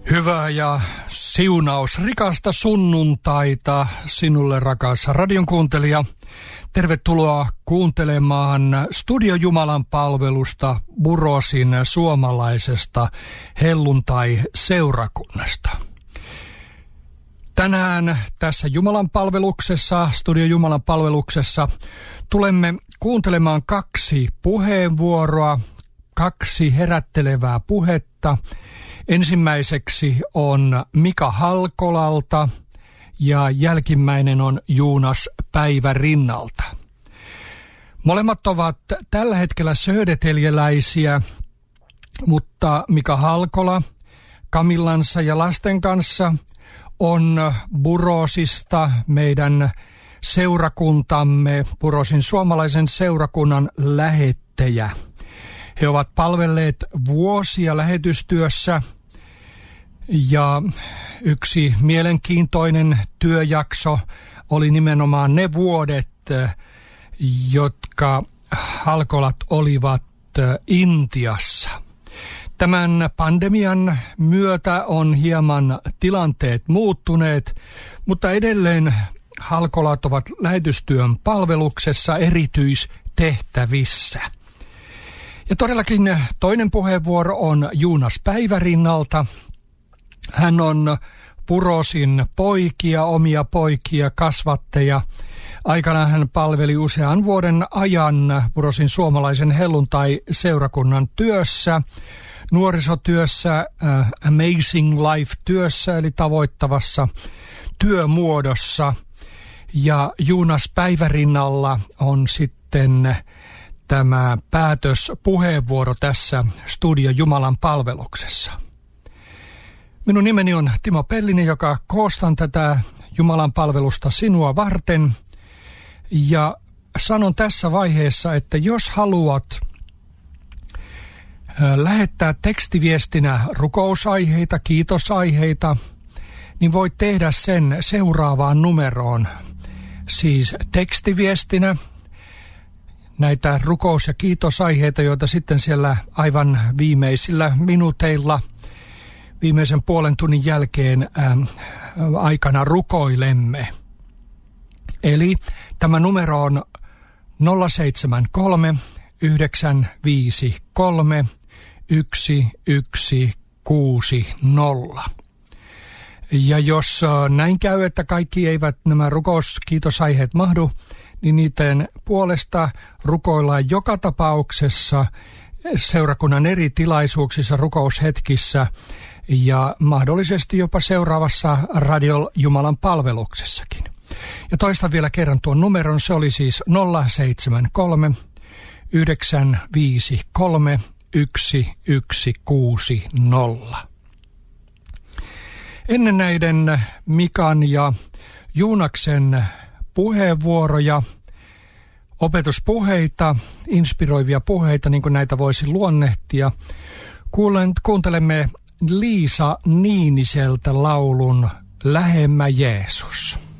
Hyvää ja siunausrikasta sunnuntaita sinulle, rakas radion kuuntelija. Tervetuloa kuuntelemaan Studio Jumalan palvelusta Burosin suomalaisesta helluntai-seurakunnasta. Tänään tässä Jumalan palveluksessa, Studio Jumalan palveluksessa, tulemme kuuntelemaan 2 puheenvuoroa, 2 herättelevää puhetta. Ensimmäiseksi on Mika Halkolalta ja jälkimmäinen on Joonas Päivärinnalta. Molemmat ovat tällä hetkellä södertäljeläisiä, mutta Mika Halkola Kamillansa ja lasten kanssa on Burosista, meidän seurakuntamme, Burosin suomalaisen seurakunnan lähettejä. He ovat palvelleet vuosia lähetystyössä ja yksi mielenkiintoinen työjakso oli nimenomaan ne vuodet, jotka Halkolat olivat Intiassa. Tämän pandemian myötä on hieman tilanteet muuttuneet, mutta edelleen Halkolat ovat lähetystyön palveluksessa erityistehtävissä. Ja todellakin toinen puheenvuoro on Joonas Päivärinnalta. Hän on Burosin omia poikia, kasvatteja. Aikanaan hän palveli usean vuoden ajan Burosin suomalaisen helluntai-seurakunnan työssä, nuorisotyössä, Amazing Life-työssä eli tavoittavassa työmuodossa. Ja Joonas Päivärinnalla on sitten tämä päätöspuheenvuoro tässä Studio Jumalan palveluksessa. Minun nimeni on Timo Pellinen, joka koostan tätä Jumalan palvelusta sinua varten. Ja sanon tässä vaiheessa, että jos haluat lähettää tekstiviestinä rukousaiheita, kiitosaiheita, niin voit tehdä sen seuraavaan numeroon. Siis tekstiviestinä näitä rukous- ja kiitosaiheita, joita sitten siellä aivan viimeisillä minuuteilla, viimeisen puolen tunnin jälkeen aikana rukoilemme. Eli tämä numero on 073 953 1160. Ja jos näin käy, että kaikki eivät nämä rukouskiitosaiheet mahdu, niin niiden puolesta rukoillaan joka tapauksessa seurakunnan eri tilaisuuksissa, rukoushetkissä ja mahdollisesti jopa seuraavassa Radio Jumalan palveluksessakin. Ja toistan vielä kerran tuon numeron, se oli siis 073 953 1160. Ennen näiden Mikan ja Joonaksen puheenvuoroja, opetuspuheita, inspiroivia puheita, niin kuin näitä voisi luonnehtia, kuuntelemme Liisa Niiniseltä laulun Lähemmä Jeesus.